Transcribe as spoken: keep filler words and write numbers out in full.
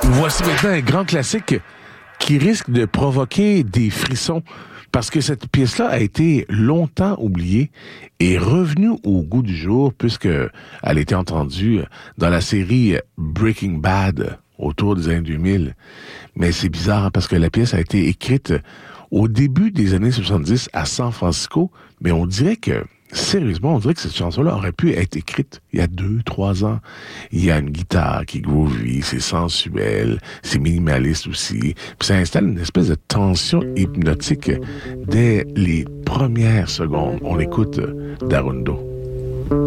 Voici maintenant un grand classique qui risque de provoquer des frissons parce que cette pièce-là a été longtemps oubliée et revenue au goût du jour puisque elle a été entendue dans la série Breaking Bad autour des années deux mille. Mais c'est bizarre hein, parce que la pièce a été écrite au début des années soixante-dix à San Francisco, mais on dirait que sérieusement, on dirait que cette chanson-là aurait pu être écrite il y a deux, trois ans. Il y a une guitare qui est groovy, c'est sensuel, c'est minimaliste aussi. Puis ça installe une espèce de tension hypnotique dès les premières secondes. On écoute Darundo.